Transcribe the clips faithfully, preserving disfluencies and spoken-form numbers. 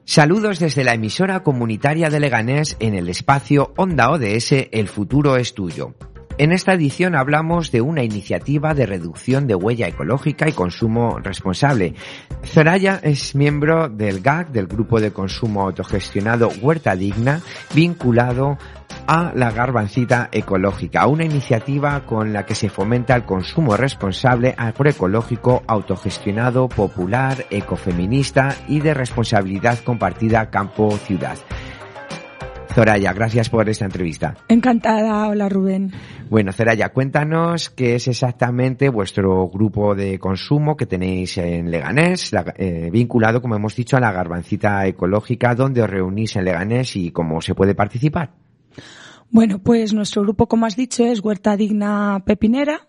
Saludos desde la emisora comunitaria de Leganés en el espacio Onda O D S, El futuro es tuyo. En esta edición hablamos de una iniciativa de reducción de huella ecológica y consumo responsable. Zoraya es miembro del G A C, del Grupo de Consumo Autogestionado Huerta Digna, vinculado a la Garbancita Ecológica, una iniciativa con la que se fomenta el consumo responsable, agroecológico, autogestionado, popular, ecofeminista y de responsabilidad compartida campo-ciudad. Zoraya, gracias por esta entrevista. Encantada, hola Rubén. Bueno, Zoraya, cuéntanos qué es exactamente vuestro grupo de consumo que tenéis en Leganés, la, eh, vinculado, como hemos dicho, a la Garbancita Ecológica, dónde os reunís en Leganés y cómo se puede participar. Bueno, pues nuestro grupo, como has dicho, es Huerta Digna Pepinera.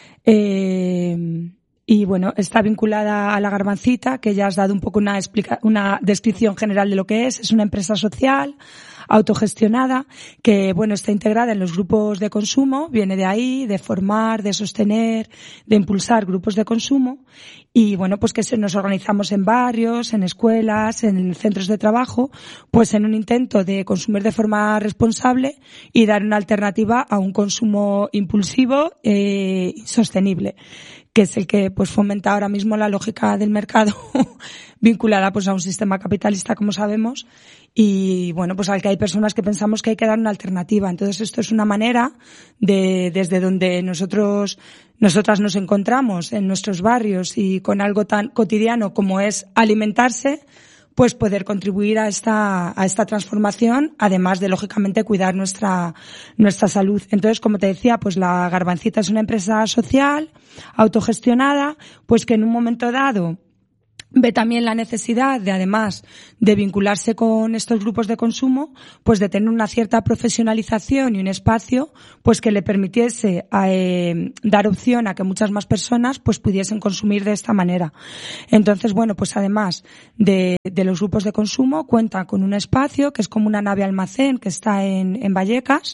Eh, y bueno, está vinculada a la Garbancita, que ya has dado un poco una, explica- una descripción general de lo que es. Es una empresa social autogestionada que, bueno, está integrada en los grupos de consumo, viene de ahí, de formar, de sostener, de impulsar grupos de consumo y, bueno, pues que se nos organizamos en barrios, en escuelas, en centros de trabajo, pues en un intento de consumir de forma responsable y dar una alternativa a un consumo impulsivo eh, y sostenible, que es el que pues fomenta ahora mismo la lógica del mercado vinculada pues a un sistema capitalista, como sabemos, y bueno, pues al que hay personas que pensamos que hay que dar una alternativa. Entonces esto es una manera de, desde donde nosotros, nosotras nos encontramos en nuestros barrios y con algo tan cotidiano como es alimentarse, pues poder contribuir a esta, a esta transformación, además de, lógicamente, cuidar nuestra, nuestra salud. Entonces, como te decía, pues la Garbancita es una empresa social, autogestionada, pues que en un momento dado ve también la necesidad de, además de vincularse con estos grupos de consumo, pues de tener una cierta profesionalización y un espacio pues que le permitiese eh, dar opción a que muchas más personas pues pudiesen consumir de esta manera. Entonces, bueno, pues además de, de los grupos de consumo, cuenta con un espacio que es como una nave almacén que está en, en Vallecas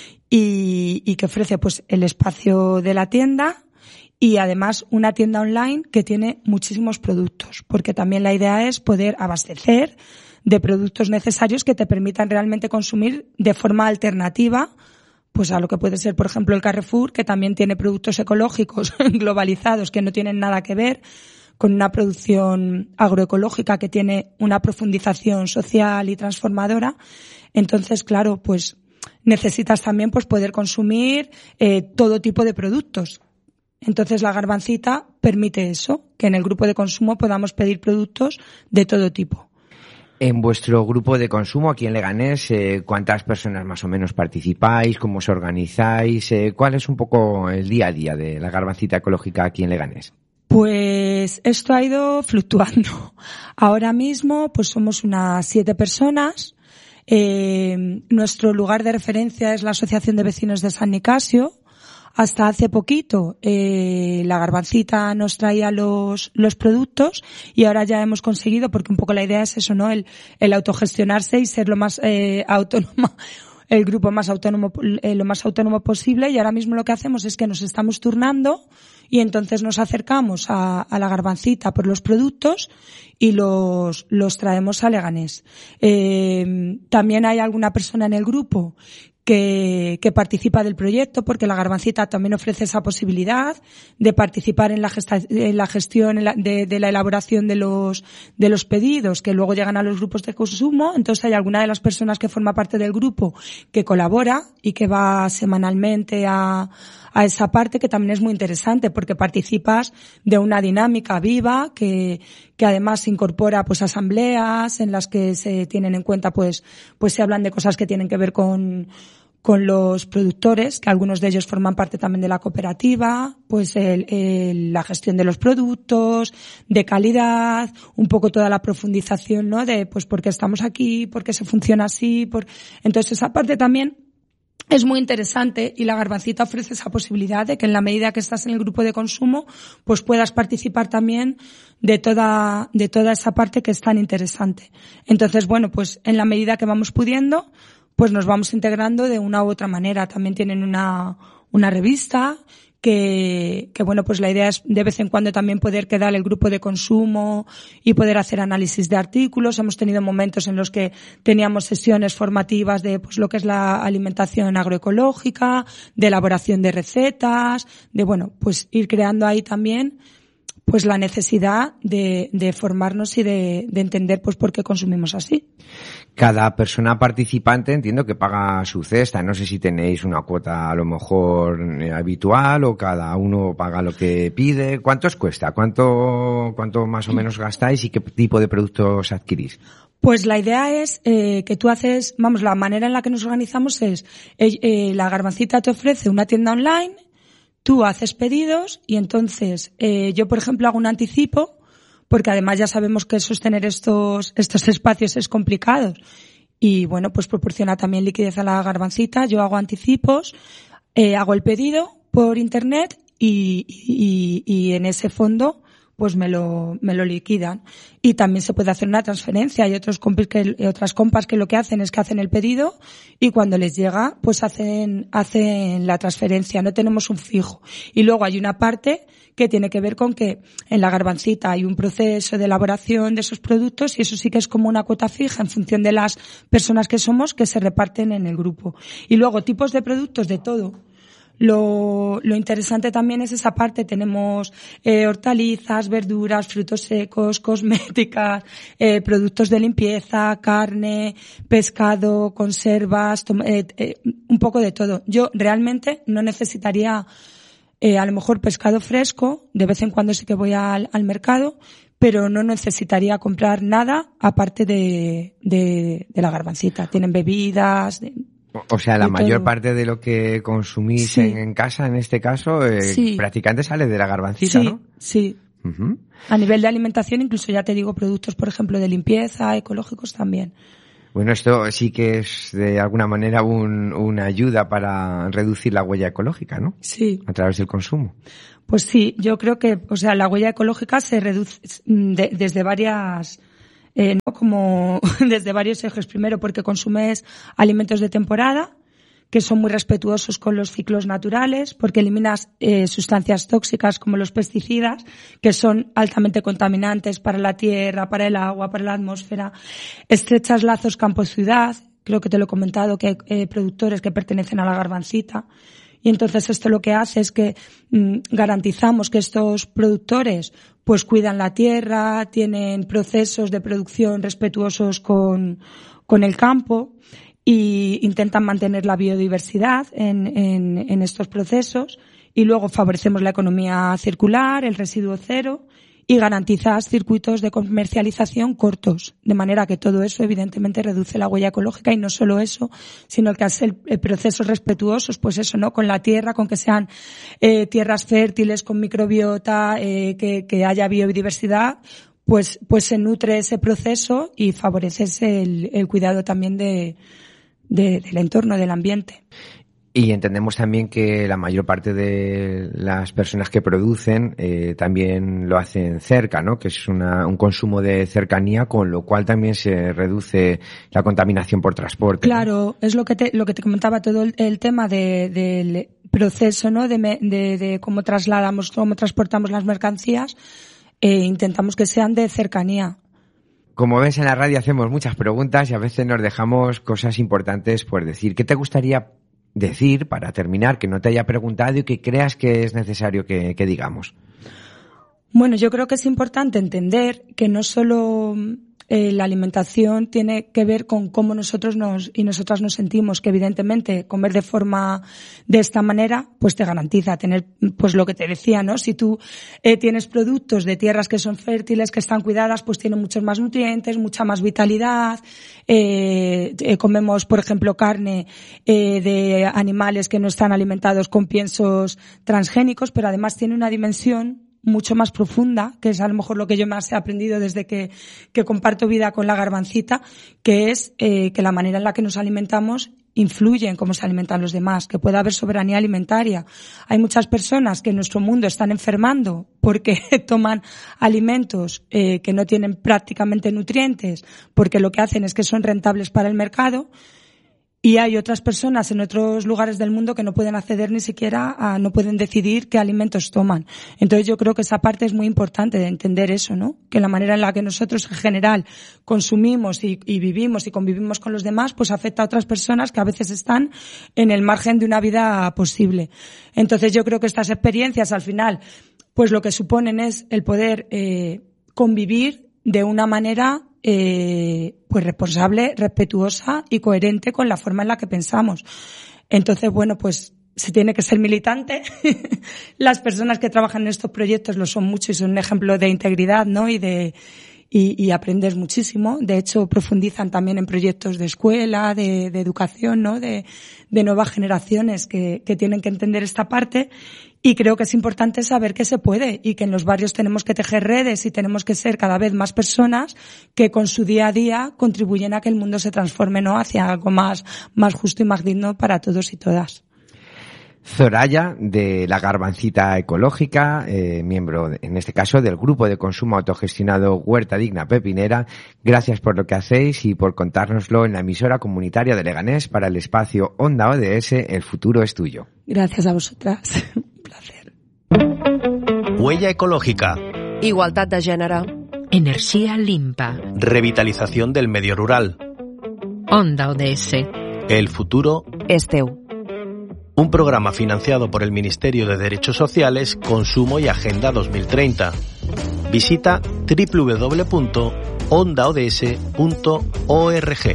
y, y que ofrece pues el espacio de la tienda, y además una tienda online que tiene muchísimos productos, porque también la idea es poder abastecer de productos necesarios que te permitan realmente consumir de forma alternativa pues a lo que puede ser, por ejemplo, el Carrefour, que también tiene productos ecológicos globalizados que no tienen nada que ver con una producción agroecológica que tiene una profundización social y transformadora. Entonces, claro, pues necesitas también pues poder consumir eh, todo tipo de productos. Entonces la Garbancita permite eso, que en el grupo de consumo podamos pedir productos de todo tipo. En vuestro grupo de consumo aquí en Leganés, eh, ¿cuántas personas más o menos participáis? ¿Cómo os organizáis? Eh, ¿Cuál es un poco el día a día de la Garbancita Ecológica aquí en Leganés? Pues esto ha ido fluctuando. Ahora mismo pues somos unas siete personas. Eh, nuestro lugar de referencia es la Asociación de Vecinos de San Nicasio. Hasta hace poquito eh, la Garbancita nos traía los los productos y ahora ya hemos conseguido, porque un poco la idea es eso, ¿no? El, el autogestionarse y ser lo más eh, autónoma, el grupo más autónomo, eh, lo más autónomo posible, y ahora mismo lo que hacemos es que nos estamos turnando y entonces nos acercamos a, a la Garbancita por los productos y los los traemos a Leganés. Eh, también hay alguna persona en el grupo que, que participa del proyecto, porque la Garbancita también ofrece esa posibilidad de participar en la, gesta, en la gestión en la, de, de la elaboración de los, de los pedidos que luego llegan a los grupos de consumo. Entonces hay alguna de las personas que forma parte del grupo que colabora y que va semanalmente a, a esa parte, que también es muy interesante porque participas de una dinámica viva que, que además incorpora pues asambleas en las que se tienen en cuenta pues, pues se hablan de cosas que tienen que ver con, con los productores, que algunos de ellos forman parte también de la cooperativa, pues el, el, la gestión de los productos, de calidad, un poco toda la profundización, ¿no? De pues por qué estamos aquí, por qué se funciona así, por, entonces esa parte también es muy interesante y la Garbancita ofrece esa posibilidad de que en la medida que estás en el grupo de consumo, pues puedas participar también de toda, de toda esa parte que es tan interesante. Entonces, bueno, pues en la medida que vamos pudiendo, pues nos vamos integrando de una u otra manera. También tienen una, una revista que, que bueno, pues la idea es de vez en cuando también poder quedar el grupo de consumo y poder hacer análisis de artículos. Hemos tenido momentos en los que teníamos sesiones formativas de pues lo que es la alimentación agroecológica, de elaboración de recetas, de bueno, pues ir creando ahí también pues la necesidad de, de formarnos y de, de entender pues por qué consumimos así. Cada persona participante entiendo que paga su cesta. No sé si tenéis una cuota a lo mejor eh, habitual o cada uno paga lo que pide. ¿Cuánto os cuesta? ¿Cuánto, cuánto más o menos gastáis y qué tipo de productos adquirís? Pues la idea es eh, que tú haces, vamos, la manera en la que nos organizamos es, eh, eh, la Garbancita te ofrece una tienda online. Tú haces pedidos y entonces eh, yo, por ejemplo, hago un anticipo, porque además ya sabemos que sostener estos estos espacios es complicado. Y bueno, pues proporciona también liquidez a la Garbancita. Yo hago anticipos, eh, hago el pedido por internet y, y, y en ese fondo pues me lo me lo liquidan. Y también se puede hacer una transferencia. Hay otros compis que, otras compas que lo que hacen es que hacen el pedido y cuando les llega pues hacen hacen la transferencia. No tenemos un fijo. Y luego hay una parte que tiene que ver con que en la Garbancita hay un proceso de elaboración de esos productos y eso sí que es como una cuota fija en función de las personas que somos que se reparten en el grupo. Y luego tipos de productos de todo. Lo, lo interesante también es esa parte. Tenemos eh, hortalizas, verduras, frutos secos, cosméticas, eh, productos de limpieza, carne, pescado, conservas, tom- eh, eh, un poco de todo. Yo realmente no necesitaría eh, a lo mejor pescado fresco. De vez en cuando sí que voy al, al mercado, pero no necesitaría comprar nada aparte de, de, de la Garbancita. Tienen bebidas. De, O sea, la mayor todo. parte de lo que consumís Sí. en, en casa, en este caso, eh, Sí. prácticamente sale de la Garbancita, sí, ¿no? Sí, Uh-huh. A nivel de alimentación, incluso ya te digo, productos, por ejemplo, de limpieza, ecológicos también. Bueno, esto sí que es de alguna manera un, una ayuda para reducir la huella ecológica, ¿no? Sí. A través del consumo. Pues sí, yo creo que, o sea, la huella ecológica se reduce de, desde varias, eh, ¿no? Como desde varios ejes. Primero, porque consumes alimentos de temporada, que son muy respetuosos con los ciclos naturales, porque eliminas eh, sustancias tóxicas como los pesticidas, que son altamente contaminantes para la tierra, para el agua, para la atmósfera. Estrechas lazos campo-ciudad, creo que te lo he comentado, que hay eh, productores que pertenecen a la Garbancita. Y entonces esto lo que hace es que mm, garantizamos que estos productores pues cuidan la tierra, tienen procesos de producción respetuosos con, con el campo y intentan mantener la biodiversidad en, en, en estos procesos. Y luego favorecemos la economía circular, el residuo cero y garantizas circuitos de comercialización cortos, de manera que todo eso evidentemente reduce la huella ecológica y no solo eso, sino que hace el, el procesos respetuosos, pues eso, ¿no? Con la tierra, con que sean eh, tierras fértiles, con microbiota, eh, que, que haya biodiversidad, pues, pues se nutre ese proceso y favoreces el, el cuidado también de, de, del entorno, del ambiente. Y entendemos también que la mayor parte de las personas que producen eh, también lo hacen cerca, ¿no? Que es una, un consumo de cercanía, con lo cual también se reduce la contaminación por transporte. Claro, ¿no? Es lo que te, lo que te comentaba, todo el, el tema de, del proceso, ¿no? De, de, de cómo trasladamos, cómo transportamos las mercancías. Eh, intentamos que sean de cercanía. Como ves, en la radio hacemos muchas preguntas y a veces nos dejamos cosas importantes por decir. ¿Qué te gustaría decir, para terminar, que no te haya preguntado y que creas que es necesario que, que digamos? Bueno, yo creo que es importante entender que no solo eh, la alimentación tiene que ver con cómo nosotros nos y nosotras nos sentimos, que evidentemente comer de forma de esta manera pues te garantiza tener, pues lo que te decía, ¿no? Si tú eh, tienes productos de tierras que son fértiles, que están cuidadas, pues tienen muchos más nutrientes, mucha más vitalidad. Eh, eh, comemos, por ejemplo, carne eh, de animales que no están alimentados con piensos transgénicos, pero además tiene una dimensión mucho más profunda, que es a lo mejor lo que yo más he aprendido desde que, que comparto vida con la Garbancita, que es eh, que la manera en la que nos alimentamos influye en cómo se alimentan los demás, que puede haber soberanía alimentaria. Hay muchas personas que en nuestro mundo están enfermando porque toman alimentos eh, que no tienen prácticamente nutrientes, porque lo que hacen es que son rentables para el mercado. Y hay otras personas en otros lugares del mundo que no pueden acceder ni siquiera a, no pueden decidir qué alimentos toman. Entonces yo creo que esa parte es muy importante de entender eso, ¿no? Que la manera en la que nosotros en general consumimos y, y vivimos y convivimos con los demás, pues afecta a otras personas que a veces están en el margen de una vida posible. Entonces yo creo que estas experiencias al final, pues lo que suponen es el poder eh, convivir de una manera eh, pues responsable, respetuosa y coherente con la forma en la que pensamos. Entonces, bueno, pues se tiene que ser militante. Las personas que trabajan en estos proyectos lo son mucho y son un ejemplo de integridad, ¿no? Y de y, y aprendes muchísimo. De hecho, profundizan también en proyectos de escuela, de, de educación, ¿no? De, de nuevas generaciones que, que tienen que entender esta parte. Y creo que es importante saber que se puede y que en los barrios tenemos que tejer redes y tenemos que ser cada vez más personas que con su día a día contribuyen a que el mundo se transforme, ¿no? Hacia algo más, más justo y más digno para todos y todas. Zoraya, de la Garbancita Ecológica, eh, miembro, en este caso, del grupo de consumo autogestionado Huerta Digna Pepinera, gracias por lo que hacéis y por contárnoslo en la emisora comunitaria de Leganés para el espacio Onda O D S, El futuro es tuyo. Gracias a vosotras. Un placer. Huella ecológica. Igualtat de gènere. Energía limpa. Revitalización del medio rural. Onda O D S. El futuro És teu. Un programa financiado por el Ministerio de Derechos Sociales, Consumo y Agenda dos mil treinta. Visita doble u doble u doble u punto onda o d s punto org.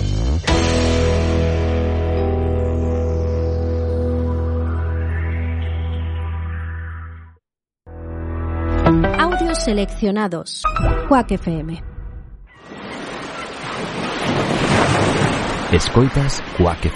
Audios seleccionados. Quack F M. Escoitas Quack F M.